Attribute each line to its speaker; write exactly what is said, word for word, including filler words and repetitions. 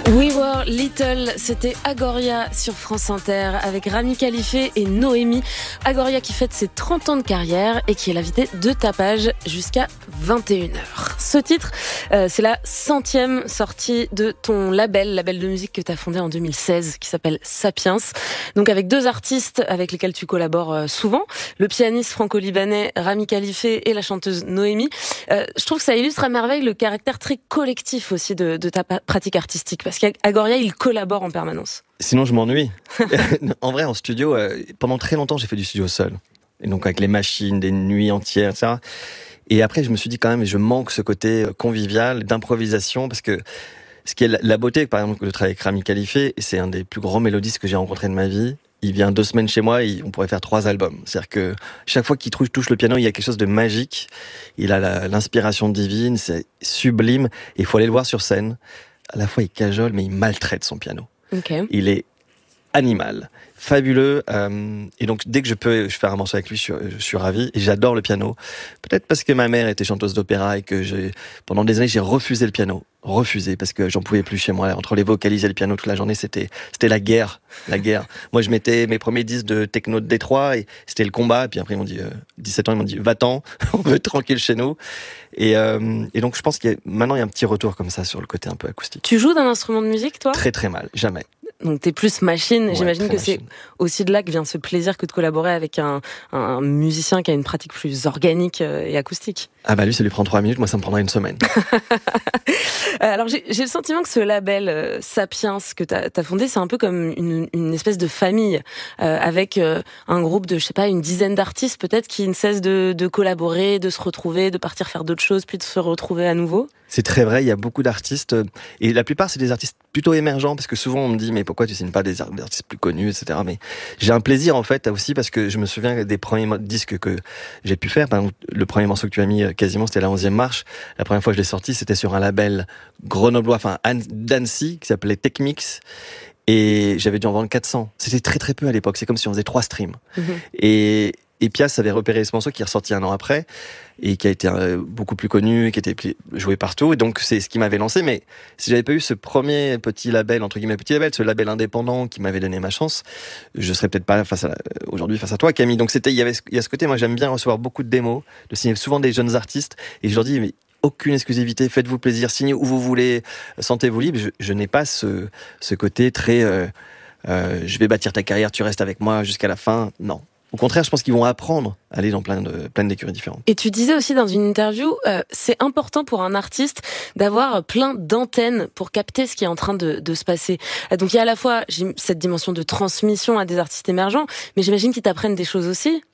Speaker 1: We Were Little, c'était Agoria sur France Inter avec Rami Khalife et Noémie. Agoria qui fête ses trente ans de carrière et qui est l'invité de Tapage jusqu'à vingt et une heures. Ce titre, euh, c'est la centième sortie de ton label, label de musique que tu as fondé en deux mille seize qui s'appelle Sapiens. Donc avec deux artistes avec lesquels tu collabores euh, souvent, le pianiste franco-libanais Rami Khalife et la chanteuse Noémie. Euh, je trouve que ça illustre à merveille le caractère très collectif aussi de, de ta pratique artistique parce qu'Agoria, il collabore en permanence.
Speaker 2: Sinon, je m'ennuie. En vrai, en studio, euh, pendant très longtemps, j'ai fait du studio seul. Et donc, avec les machines, des nuits entières, et cetera. Et après, je me suis dit quand même, je manque ce côté convivial, d'improvisation, parce que ce qui est la beauté, par exemple, de travailler avec Rami Khalife, et c'est un des plus grands mélodistes que j'ai rencontré de ma vie. Il vient deux semaines chez moi et on pourrait faire trois albums. C'est-à-dire que chaque fois qu'il touche, touche le piano, il y a quelque chose de magique. Il a la, l'inspiration divine, c'est sublime. Et il faut aller le voir sur scène. À la fois, il cajole, mais il maltraite son piano.
Speaker 1: Okay.
Speaker 2: Il est animal, fabuleux. Euh, et donc, dès que je peux je faire un morceau avec lui, je suis, je suis ravi. Et j'adore le piano. Peut-être parce que ma mère était chanteuse d'opéra et que j'ai, pendant des années, j'ai refusé le piano. Refusé, parce que j'en pouvais plus chez moi. Entre les vocalises et le piano toute la journée, c'était, c'était la guerre. La guerre. Moi, je mettais mes premiers disques de techno de Détroit et c'était le combat. Et puis après, ils m'ont dit, euh, dix-sept ans, ils m'ont dit, va-t'en, on veut être tranquille chez nous. Et, euh, et donc, je pense qu'il y a, maintenant, il y a un petit retour comme ça sur le côté un peu acoustique.
Speaker 1: Tu joues d'un instrument de musique, toi ?
Speaker 2: Très, très mal. Jamais.
Speaker 1: Donc t'es plus machine.
Speaker 2: Ouais,
Speaker 1: J'imagine que
Speaker 2: machine.
Speaker 1: C'est aussi de là que vient ce plaisir que de collaborer avec un, un musicien qui a une pratique plus organique et acoustique.
Speaker 2: Ah bah lui, ça lui prend trois minutes, moi ça me prendra une semaine.
Speaker 1: Alors j'ai, j'ai le sentiment que ce label euh, Sapiens que t'as, t'as fondé, c'est un peu comme une, une espèce de famille euh, avec euh, un groupe de, je sais pas, une dizaine d'artistes peut-être qui ne cessent de, de collaborer, de se retrouver, de partir faire d'autres choses, puis de se retrouver à nouveau.
Speaker 2: C'est très vrai, il y a beaucoup d'artistes et la plupart c'est des artistes plutôt émergents parce que souvent on me dit mais pourquoi tu signes pas des artistes plus connus, et cetera. Mais j'ai un plaisir en fait aussi parce que je me souviens des premiers disques que j'ai pu faire. Par exemple, le premier morceau que tu as mis quasiment c'était la onzième marche. La première fois que je l'ai sorti c'était sur un label grenoblois, enfin d'Annecy qui s'appelait Techmix. Et j'avais dû en vendre quatre cents. C'était très très peu à l'époque, c'est comme si on faisait trois streams. Mmh. Et, et Pias avait repéré ce morceau qui est ressorti un an après et qui a été euh, beaucoup plus connu, qui était joué partout. Et donc c'est ce qui m'avait lancé. Mais si j'avais pas eu ce premier petit label, entre guillemets petit label, ce label indépendant qui m'avait donné ma chance, je serais peut-être pas face à, aujourd'hui face à toi, Camille. Donc c'était, il y avait, il y a ce côté, moi j'aime bien recevoir beaucoup de démos, de signer souvent des jeunes artistes. Et je leur dis, mais aucune exclusivité, faites-vous plaisir, signez où vous voulez, sentez-vous libre. Je, je n'ai pas ce, ce côté très euh, euh, je vais bâtir ta carrière, tu restes avec moi jusqu'à la fin. Non. Au contraire, je pense qu'ils vont apprendre à aller dans plein de plein d'écuries différentes.
Speaker 1: Et tu disais aussi dans une interview, euh, c'est important pour un artiste d'avoir plein d'antennes pour capter ce qui est en train de, de se passer. Donc il y a à la fois cette dimension de transmission à des artistes émergents, mais j'imagine qu'ils t'apprennent des choses aussi.